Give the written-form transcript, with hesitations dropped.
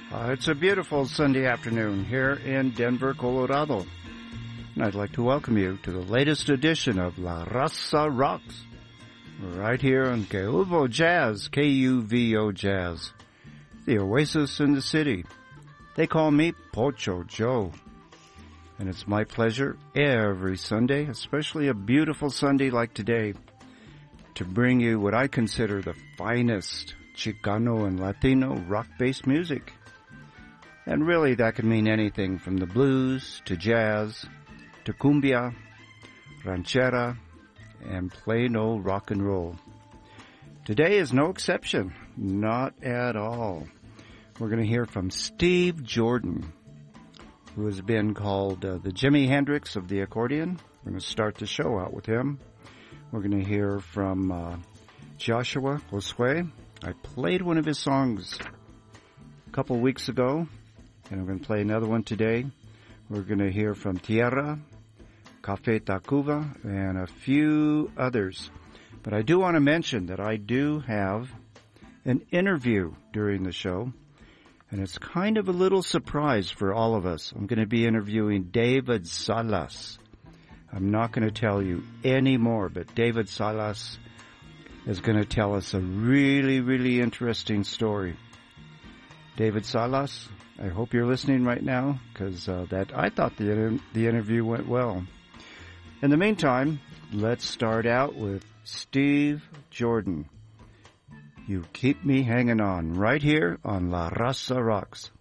It's a beautiful Sunday afternoon here in Denver, Colorado. And I'd like to welcome you to the latest edition of La Raza Rocks, right here on Kuvo Jazz, Kuvo Jazz, the oasis in the city. They call me Pocho Joe. And it's my pleasure every Sunday, especially a beautiful Sunday like today, to bring you what I consider the finest Chicano and Latino rock-based music. And really that can mean anything from the blues to jazz to cumbia, ranchera, and plain old rock and roll. Today is no exception, not at all. We're going to hear from Steve Jordan, who has been called the Jimi Hendrix of the accordion. We're going to start the show out with him. We're going to hear from Joshua Josue. I played one of his songs a couple weeks ago, and I'm going to play another one today. We're going to hear from Tierra, Café Tacuba, and a few others. But I do want to mention that I do have an interview during the show, and it's kind of a little surprise for all of us. I'm going to be interviewing David Salas. I'm not going to tell you any more, but David Salas is going to tell us a really, really interesting story. David Salas, I hope you're listening right now, because I thought the interview went well. In the meantime, let's start out with Steve Jordan. You Keep Me Hanging On, right here on La Raza Rocks.